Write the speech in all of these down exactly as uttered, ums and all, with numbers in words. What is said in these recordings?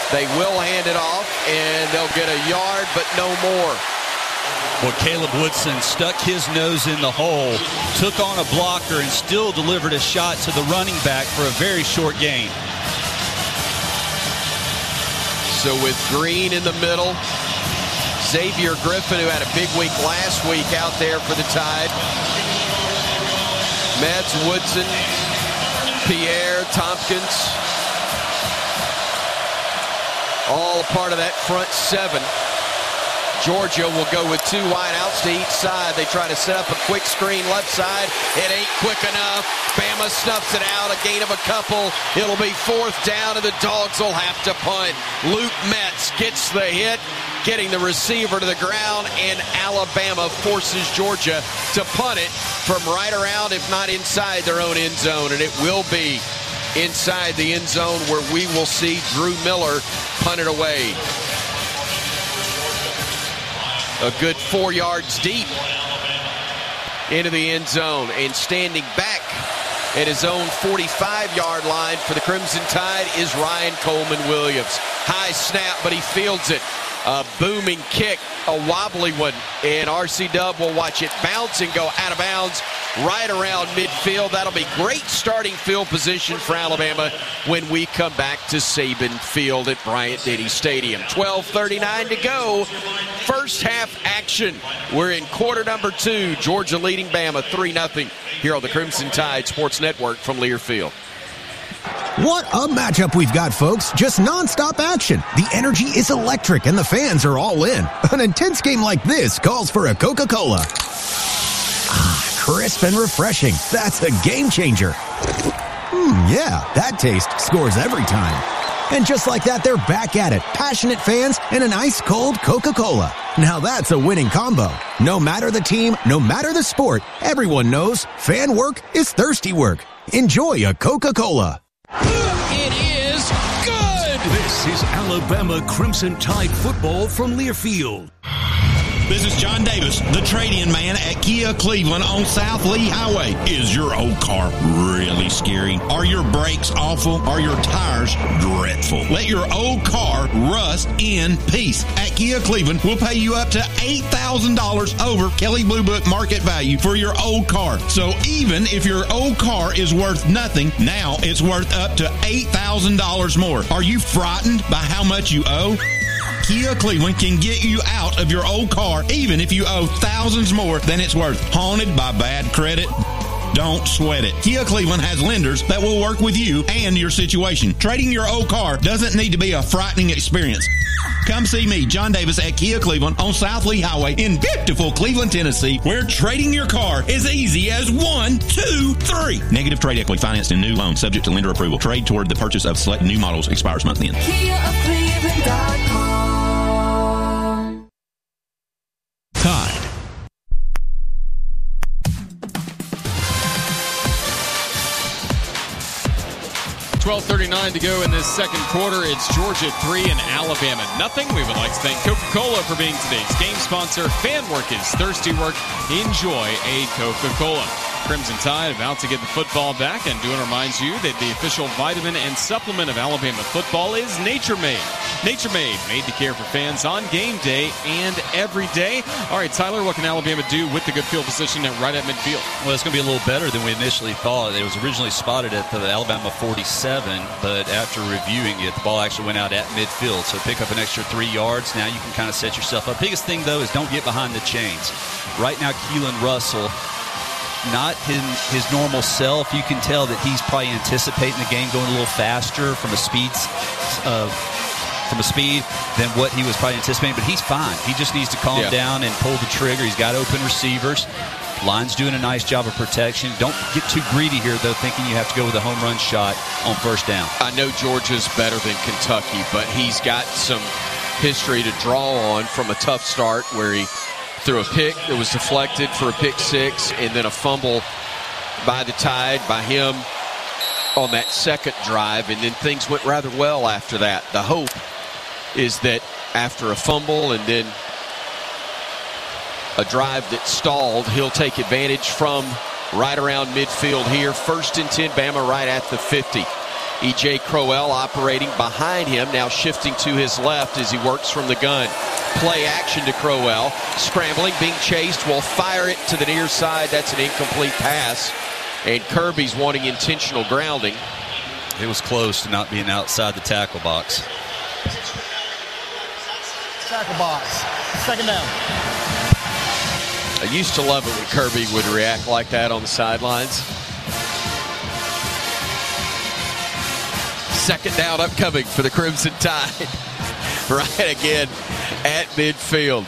They will hand it off, and they'll get a yard, but no more. Well, Caleb Woodson stuck his nose in the hole, took on a blocker, and still delivered a shot to the running back for a very short gain. So with Green in the middle, Xavier Griffin, who had a big week last week out there for the Tide, Mads Woodson, Pierre Tompkins, all a part of that front seven. Georgia will go with two wideouts to each side. They try to set up a quick screen left side. It ain't quick enough. Bama snuffs it out. A gain of a couple. It'll be fourth down, and the Dogs will have to punt. Luke Metz gets the hit, getting the receiver to the ground, and Alabama forces Georgia to punt it from right around, if not inside their own end zone. And it will be inside the end zone where we will see Drew Miller punt it away. A good four yards deep into the end zone, and standing back at his own forty-five-yard line for the Crimson Tide is Ryan Coleman-Williams. High snap, but he fields it. A booming kick, a wobbly one, and R C Dub will watch it bounce and go out of bounds right around midfield. That'll be great starting field position for Alabama when we come back to Saban Field at Bryant-Denny Stadium. twelve thirty-nine to go. First half action. We're in quarter number two. Georgia leading Bama three nothing here on the Crimson Tide Sports Network from Learfield. What a matchup we've got, folks. Just nonstop action. The energy is electric and the fans are all in. An intense game like this calls for a Coca-Cola. Ah, crisp and refreshing. That's a game changer. Hmm, yeah, that taste scores every time. And just like that, they're back at it. Passionate fans and an ice-cold Coca-Cola. Now that's a winning combo. No matter the team, no matter the sport, everyone knows fan work is thirsty work. Enjoy a Coca-Cola. It is good! This is Alabama Crimson Tide football from Learfield. This is John Davis, the trade-in man at Kia Cleveland on South Lee Highway. Is your old car really scary? Are your brakes awful? Are your tires dreadful? Let your old car rust in peace. At Kia Cleveland, we'll pay you up to eight thousand dollars over Kelley Blue Book market value for your old car. So even if your old car is worth nothing, now it's worth up to eight thousand dollars more. Are you frightened by how much you owe? Kia Cleveland can get you out of your old car even if you owe thousands more than it's worth. Haunted by bad credit? Don't sweat it. Kia Cleveland has lenders that will work with you and your situation. Trading your old car doesn't need to be a frightening experience. Come see me, John Davis, at Kia Cleveland on South Lee Highway in beautiful Cleveland, Tennessee, where trading your car is easy as one, two, three. Negative trade equity financed in new loan subject to lender approval. Trade toward the purchase of select new models expires month end. Kia of Cleveland dot com. Tide. twelve thirty-nine to go in this second quarter. It's Georgia three and Alabama nothing. We would like to thank Coca-Cola for being today's game sponsor. Fan work is thirsty work. Enjoy a Coca-Cola. Crimson Tide about to get the football back, and doing reminds you that the official vitamin and supplement of Alabama football is Nature Made. Nature Made, made to care for fans on game day and every day. All right, Tyler, what can Alabama do with the good field position at right at midfield? Well, it's going to be a little better than we initially thought. It was originally spotted at the Alabama forty-seven, but after reviewing it, the ball actually went out at midfield. So pick up an extra three yards. Now you can kind of set yourself up. Biggest thing, though, is don't get behind the chains. Right now, Keelan Russell, not his, his normal self. You can tell that he's probably anticipating the game going a little faster from a speed, uh, from a speed than what he was probably anticipating. But he's fine. He just needs to calm yeah. down and pull the trigger. He's got open receivers. Line's doing a nice job of protection. Don't get too greedy here, though, thinking you have to go with a home run shot on first down. I know Georgia's better than Kentucky, but he's got some history to draw on from a tough start where he threw a pick that was deflected for a pick six, and then a fumble by the Tide, by him on that second drive, and then things went rather well after that. The hope is that after a fumble and then a drive that stalled, he'll take advantage from right around midfield here. First and ten, Bama right at the fifty. E J Crowell operating behind him, now shifting to his left as he works from the gun. Play action to Crowell, scrambling, being chased, will fire it to the near side. That's an incomplete pass, and Kirby's wanting intentional grounding. It was close to not being outside the tackle box. Tackle box. Second down. I used to love it when Kirby would react like that on the sidelines. Second down upcoming for the Crimson Tide. Right again at midfield.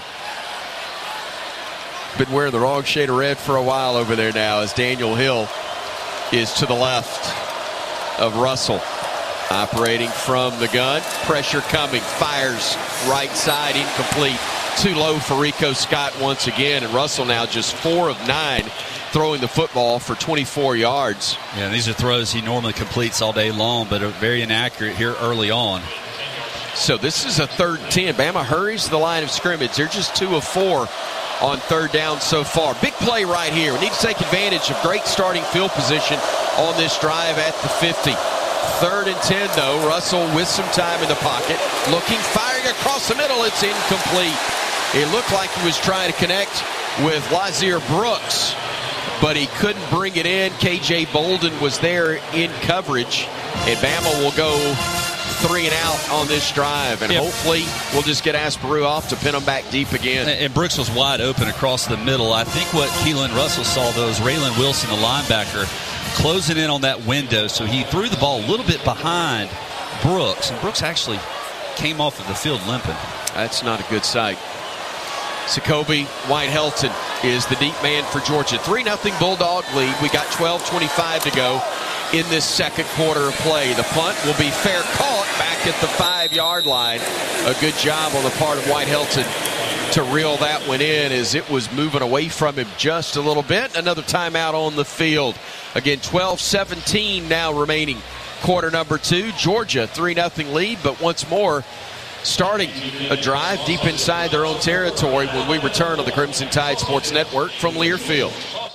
Been wearing the wrong shade of red for a while over there now as Daniel Hill is to the left of Russell. Operating from the gun. Pressure coming. Fires right side. Incomplete. Too low for Rico Scott once again. And Russell now just four of nine throwing the football for twenty-four yards. Yeah, these are throws he normally completes all day long, but are very inaccurate here early on. So this is a third and ten. Bama hurries to the line of scrimmage. They're just two of four on third down so far. Big play right here. We need to take advantage of great starting field position on this drive at the fifty. Third and ten, though. Russell with some time in the pocket. Looking, firing across the middle. It's incomplete. It looked like he was trying to connect with Lazier Brooks, but he couldn't bring it in. K J Bolden was there in coverage, and Bama will go three and out on this drive, and yep. hopefully we'll just get Asperu off to pin them back deep again. And Brooks was wide open across the middle. I think what Keelan Russell saw, though, is Raylan Wilson, the linebacker, closing in on that window, so he threw the ball a little bit behind Brooks, and Brooks actually came off of the field limping. That's not a good sight. Jacoby White-Helton is the deep man for Georgia. three nothing Bulldog lead. We got twelve twenty-five to go in this second quarter of play. The punt will be fair caught back at the five-yard line. A good job on the part of White-Helton to reel that one in as it was moving away from him just a little bit. Another timeout on the field. Again, twelve seventeen now remaining. Quarter number two. Georgia three nothing lead, but once more starting a drive deep inside their own territory when we return on the Crimson Tide Sports Network from Learfield.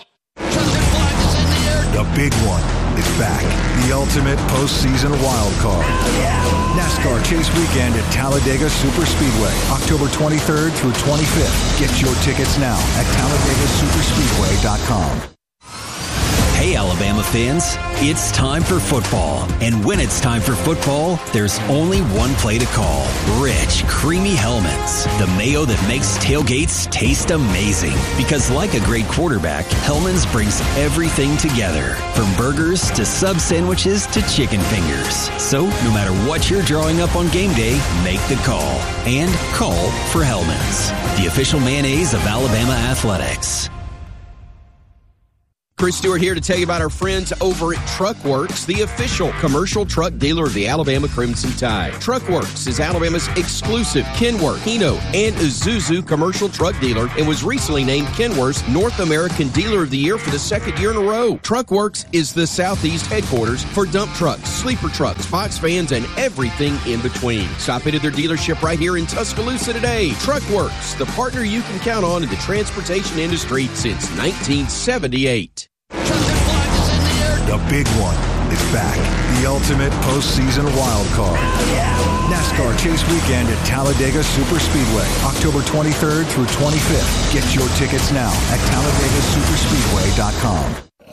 The big one is back. The ultimate postseason wild card. NASCAR Chase Weekend at Talladega Superspeedway, October twenty-third through twenty-fifth. Get your tickets now at Talladega Superspeedway dot com. Hey, Alabama fans, it's time for football. And when it's time for football, there's only one play to call. Rich, creamy Hellman's. The mayo that makes tailgates taste amazing. Because like a great quarterback, Hellman's brings everything together. From burgers to sub sandwiches to chicken fingers. So no matter what you're drawing up on game day, make the call. And call for Hellman's, the official mayonnaise of Alabama Athletics. Chris Stewart here to tell you about our friends over at Truckworks, the official commercial truck dealer of the Alabama Crimson Tide. Truckworks is Alabama's exclusive Kenworth, Hino, and Isuzu commercial truck dealer and was recently named Kenworth's North American Dealer of the Year for the second year in a row. Truckworks is the Southeast headquarters for dump trucks, sleeper trucks, box fans, and everything in between. Stop into their dealership right here in Tuscaloosa today. Truckworks, the partner you can count on in the transportation industry since nineteen seventy-eight. The big one is back. The ultimate postseason wild card. NASCAR Chase Weekend at Talladega Superspeedway, October twenty-third through twenty-fifth. Get your tickets now at Talladega Superspeedway dot com.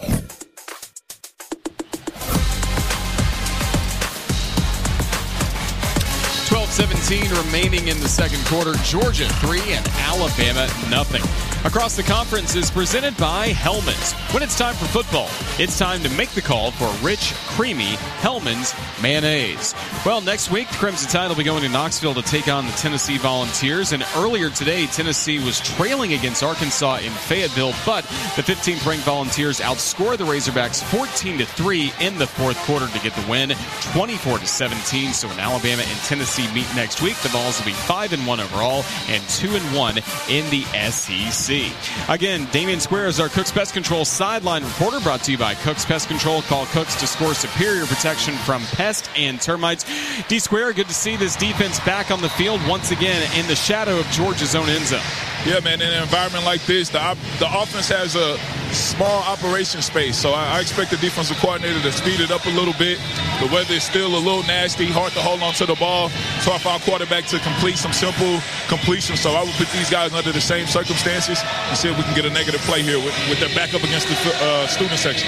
twelve seventeen remaining in the second quarter. Georgia three and Alabama nothing. Across the Conference is presented by Hellman's. When it's time for football, it's time to make the call for rich, creamy Hellman's mayonnaise. Well, next week, the Crimson Tide will be going to Knoxville to take on the Tennessee Volunteers. And earlier today, Tennessee was trailing against Arkansas in Fayetteville, but the fifteenth ranked Volunteers outscored the Razorbacks fourteen to three in the fourth quarter to get the win, twenty-four to seventeen. So when Alabama and Tennessee meet next week, the Vols will be five and one overall and two and one in the S E C. Again, Damian Square is our Cook's Pest Control sideline reporter, brought to you by Cook's Pest Control. Call Cook's to score superior protection from pests and termites. D Square, good to see this defense back on the field once again in the shadow of Georgia's own end zone. Yeah, man, in an environment like this, the, op- the offense has a small operation space, so I, I expect the defensive coordinator to speed it up a little bit. The weather is still a little nasty, hard to hold on to the ball. It's hard for our quarterback to complete some simple completions, so I would put these guys under the same circumstances and see if we can get a negative play here with, with their back up against the uh, student section.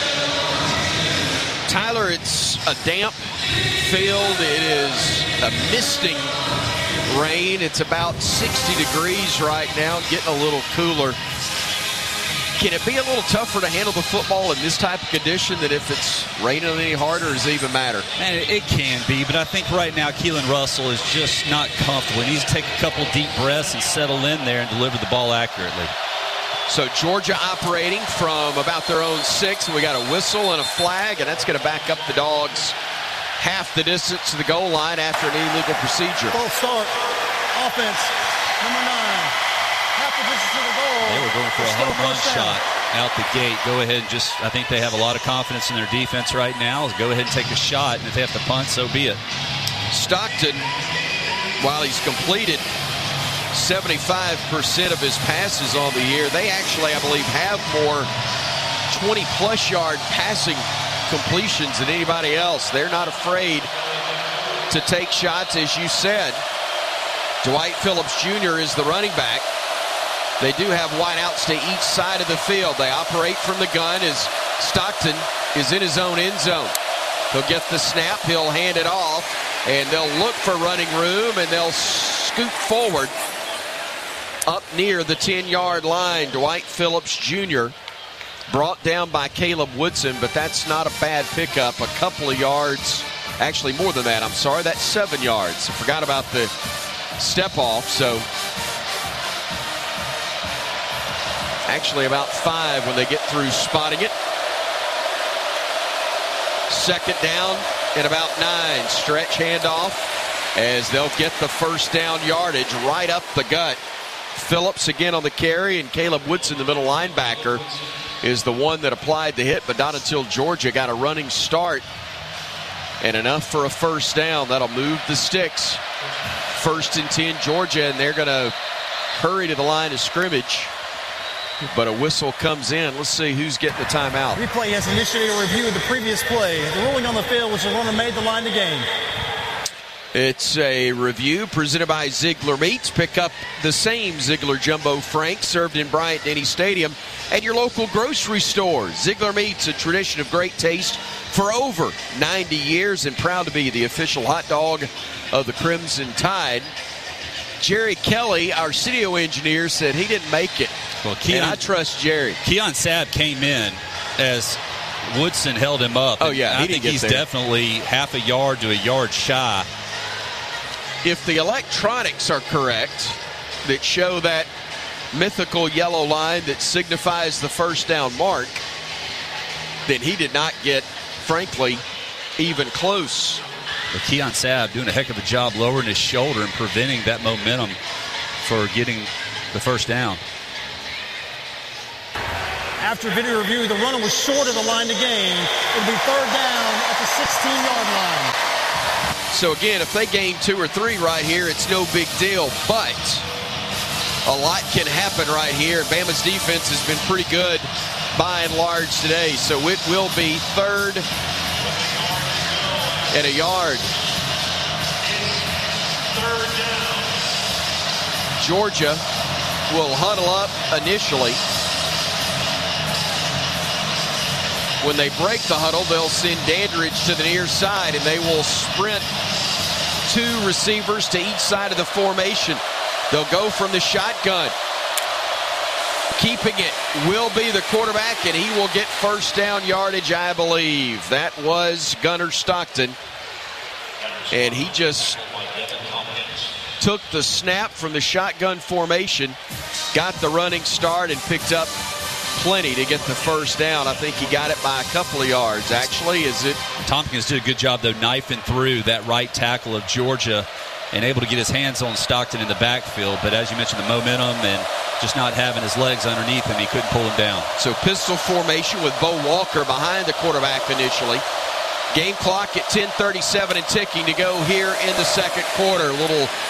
Tyler, it's a damp field. It is a misting rain. It's about sixty degrees right now, getting a little cooler. Can it be a little tougher to handle the football in this type of condition than if it's raining any harder, or does it even matter? And it can be, but I think right now Keelan Russell is just not comfortable. He needs to take a couple deep breaths and settle in there and deliver the ball accurately. So Georgia operating from about their own six, and we got a whistle and a flag, and that's going to back up the Dogs half the distance to the goal line after an illegal procedure. False start. Offense, number nine. Half the distance to the goal. They were going for a home run shot out the gate. Go ahead and just, I think they have a lot of confidence in their defense right now. Go ahead and take a shot, and if they have to punt, so be it. Stockton, while he's completed seventy-five percent of his passes on the year, they actually, I believe, have more twenty-plus yard passing completions than anybody else. They're not afraid to take shots, as you said. Dwight Phillips Junior is the running back. They do have wideouts to each side of the field. They operate from the gun as Stockton is in his own end zone. He'll get the snap, he'll hand it off, and they'll look for running room, and they'll scoot forward up near the ten-yard line. Dwight Phillips Junior brought down by Caleb Woodson, but that's not a bad pickup. A couple of yards, actually more than that, I'm sorry. That's seven yards. I forgot about the step off, so actually about five when they get through spotting it. Second down and about nine. Stretch handoff as they'll get the first down yardage right up the gut. Phillips again on the carry, and Caleb Woodson, the middle linebacker, is the one that applied the hit, but not until Georgia got a running start. And enough for a first down. That'll move the sticks. First and ten, Georgia, and they're going to hurry to the line of scrimmage. But a whistle comes in. Let's see who's getting the timeout. Replay has initiated a review of the previous play. The ruling on the field was the runner made the line to gain. It's a review presented by Ziegler Meats. Pick up the same Ziegler Jumbo Frank served in Bryant-Denny Stadium at your local grocery store. Ziegler Meats, a tradition of great taste for over ninety years and proud to be the official hot dog of the Crimson Tide. Jerry Kelly, our studio engineer, said he didn't make it. Well, Keon, and I trust Jerry. Keon Sabb came in as Woodson held him up. Oh, yeah. I think he's there. Definitely half a yard to a yard shy. If the electronics are correct that show that mythical yellow line that signifies the first down mark, then he did not get, frankly, even close. But Keon Sabb doing a heck of a job lowering his shoulder and preventing that momentum for getting the first down. After video review, the runner was short of the line to gain. It'll be third down at the sixteen-yard line. So, again, if they gain two or three right here, it's no big deal. But a lot can happen right here. Bama's defense has been pretty good by and large today. So it will be third and a yard. Georgia will huddle up initially. When they break the huddle, they'll send Dandridge to the near side, and they will sprint two receivers to each side of the formation. They'll go from the shotgun. Keeping it will be the quarterback, and he will get first down yardage, I believe. That was Gunnar Stockton. And he just took the snap from the shotgun formation, got the running start, and picked up plenty to get the first down. I think he got it by a couple of yards, actually. Is it? Tompkins did a good job, though, knifing through that right tackle of Georgia and able to get his hands on Stockton in the backfield. But as you mentioned, the momentum and just not having his legs underneath him, he couldn't pull him down. So pistol formation with Bo Walker behind the quarterback initially. Game clock at ten thirty-seven and ticking to go here in the second quarter. A little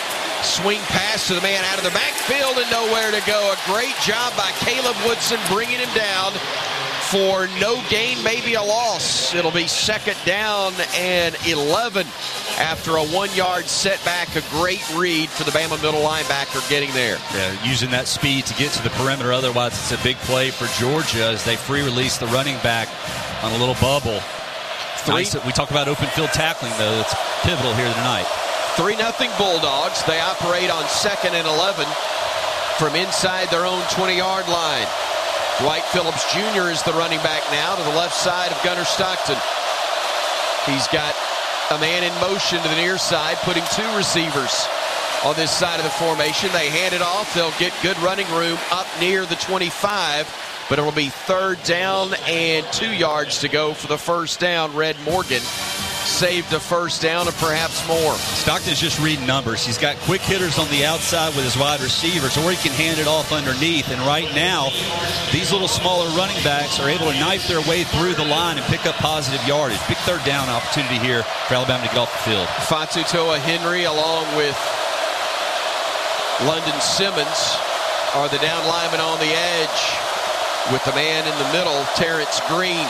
Swing pass to the man out of the backfield and nowhere to go. A great job by Caleb Woodson bringing him down for no gain, maybe a loss. It'll be second down and eleven after a one-yard setback. A great read for the Bama middle linebacker getting there. Yeah, using that speed to get to the perimeter. Otherwise, it's a big play for Georgia as they free release the running back on a little bubble. Nice. We talk about open field tackling, though. It's pivotal here tonight. three nothing Bulldogs. They operate on second and eleven from inside their own twenty-yard line. Dwight Phillips Junior is the running back now to the left side of Gunnar Stockton. He's got a man in motion to the near side, putting two receivers on this side of the formation. They hand it off. They'll get good running room up near the twenty-five, but it'll be third down and two yards to go for the first down. Red Morgan saved a first down and perhaps more. Stockton's just reading numbers. He's got quick hitters on the outside with his wide receivers, or he can hand it off underneath. And right now, these little smaller running backs are able to knife their way through the line and pick up positive yardage. Big third down opportunity here for Alabama to get off the field. Fatu Toa Henry along with London Simmons are the down linemen on the edge with the man in the middle, Terrence Green.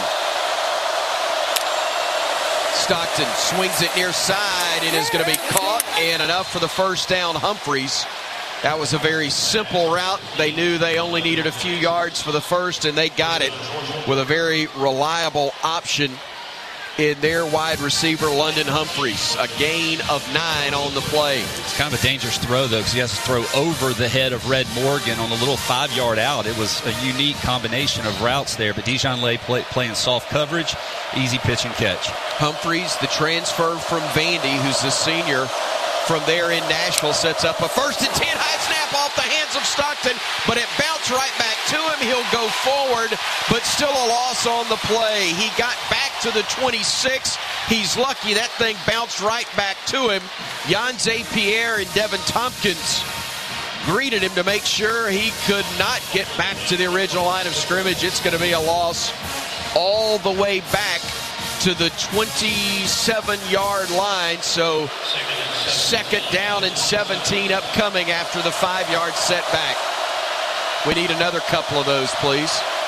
Stockton swings it near side. It is going to be caught and enough for the first down. Humphreys. That was a very simple route. They knew they only needed a few yards for the first, and they got it with a very reliable option in their wide receiver, London Humphreys. A gain of nine on the play. It's kind of a dangerous throw, though, because he has to throw over the head of Red Morgan on a little five-yard out. It was a unique combination of routes there, but Dijon Lay play, playing soft coverage, easy pitch and catch. Humphreys, the transfer from Vandy, who's the senior from there in Nashville, sets up a first and ten. High snap off the hands of Stockton, but it bounced right back to him. He'll go forward, but still a loss on the play. He got back to the twenty-six. He's lucky that thing bounced right back to him. Yanze Pierre and Devin Tompkins greeted him to make sure he could not get back to the original line of scrimmage. It's going to be a loss all the way back to the twenty-seven-yard line. So second down and seventeen upcoming after the five-yard setback. We need another couple of those, please.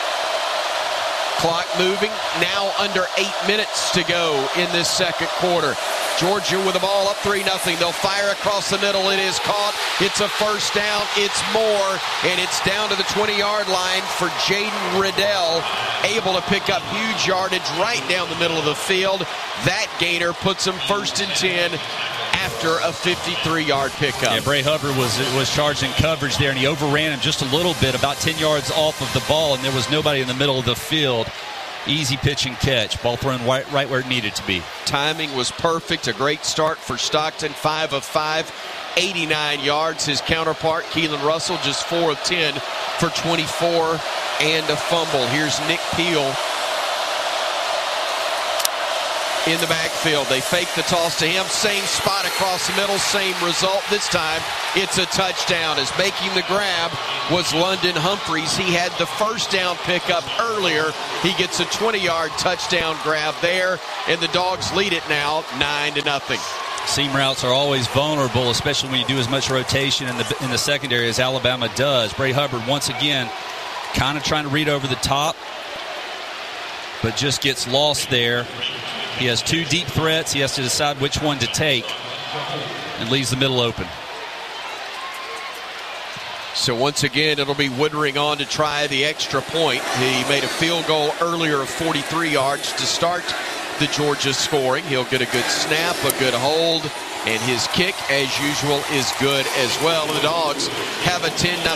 Clock moving. Now under eight minutes to go in this second quarter. Georgia with the ball up three nothing. They'll fire across the middle. It is caught. It's a first down. It's more. And it's down to the twenty-yard line for Jaden Riddell. Able to pick up huge yardage right down the middle of the field. That gainer puts him first and ten after a fifty-three-yard pickup. Yeah, Bray Hubbard was was charged in coverage there, and he overran him just a little bit, about ten yards off of the ball, and there was nobody in the middle of the field. Easy pitch and catch. Ball thrown right, right where it needed to be. Timing was perfect. A great start for Stockton. Five of five, eighty-nine yards. His counterpart, Keelan Russell, just four of ten for twenty-four and a fumble. Here's Nick Peel in the backfield. They fake the toss to him. Same spot across the middle. Same result. This time it's a touchdown. As making the grab was London Humphreys. He had the first down pickup earlier. He gets a twenty-yard touchdown grab there, and the Dogs lead it now nine to nothing. Seam routes are always vulnerable, especially when you do as much rotation in the in the secondary as Alabama does. Bray Hubbard once again kind of trying to read over the top, but just gets lost there. He has two deep threats. He has to decide which one to take and leaves the middle open. So once again, it'll be Woodring on to try the extra point. He made a field goal earlier of forty-three yards to start the Georgia scoring. He'll get a good snap, a good hold, and his kick, as usual, is good as well. And the Dogs have a ten nothing